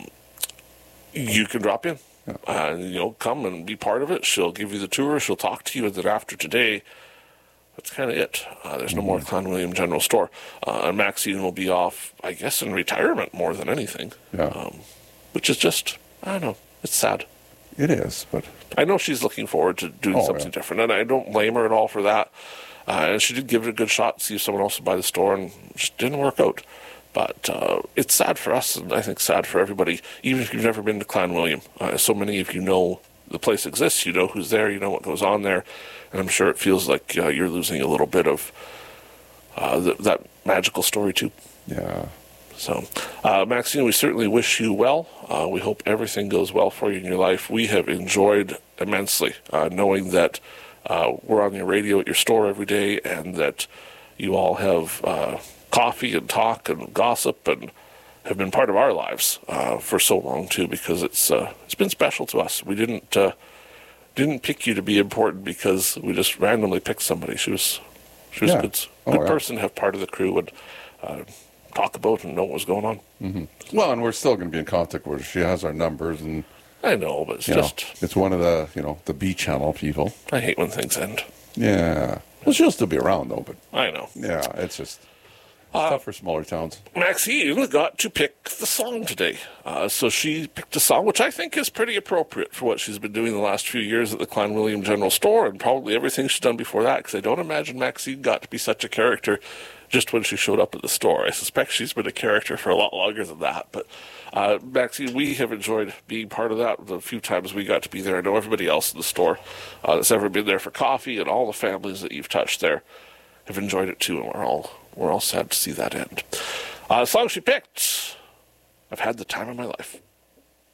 you can drop in. Uh, you know, come and be part of it. She'll give you the tour. She'll talk to you. And then after today, that's kind of it. Uh, there's no more Clan William General Store. Uh, and Maxine will be off, I guess, in retirement more than anything. Yeah. Um, which is just, I don't know, it's sad. It is, but I know she's looking forward to doing Oh, something yeah. different, and I don't blame her at all for that. Uh, and she did give it a good shot, see if someone else would buy the store, and it just didn't work out. But uh, it's sad for us, and I think sad for everybody, even if you've never been to Clan William. Uh, so many of you know the place exists, you know who's there, you know what goes on there, and I'm sure it feels like uh, you're losing a little bit of uh, th- that magical story too. yeah. So, uh, Maxine, we certainly wish you well. Uh, we hope everything goes well for you in your life. We have enjoyed immensely uh, knowing that uh, we're on your radio at your store every day and that you all have uh, coffee and talk and gossip and have been part of our lives uh, for so long too, because it's uh, it's been special to us. We didn't uh, didn't pick you to be important because we just randomly picked somebody. She was she was Yeah. a good, Oh, good yeah. person to have part of the crew and uh, talk about and know what was going on. Mm-hmm. Well, and we're still going to be in contact with her. She has our numbers, and I know, but it's you just know, it's one of the you know the B channel people. I hate when things end. Yeah. Well, she'll still be around though, but I know. yeah, it's just it's Uh, tough for smaller towns. Maxine got to pick the song today. Uh, so she picked a song which I think is pretty appropriate for what she's been doing the last few years at the Clan William General Store and probably everything she's done before that, because I don't imagine Maxine got to be such a character just when she showed up at the store. I suspect she's been a character for a lot longer than that. But uh, Maxine, we have enjoyed being part of that the few times we got to be there. I know everybody else in the store uh, that's ever been there for coffee and all the families that you've touched there have enjoyed it too, and we're all we're all sad to see that end. Uh, the song she picked, I've had the time of my life.